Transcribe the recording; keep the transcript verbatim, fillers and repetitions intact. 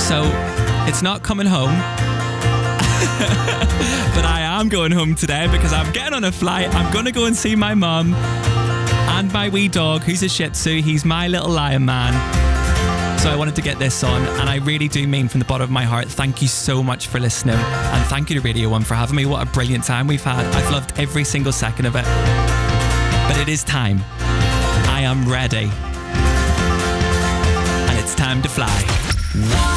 So it's not coming home. But I am going home today because I'm getting on a flight. I'm going to go and see my mum and my wee dog, who's a Shih Tzu. He's my little lion man. So I wanted to get this on, and I really do mean from the bottom of my heart, thank you so much for listening, and thank you to Radio One for having me. What a brilliant time we've had. I've loved every single second of it. But it is time. I am ready. And it's time to fly.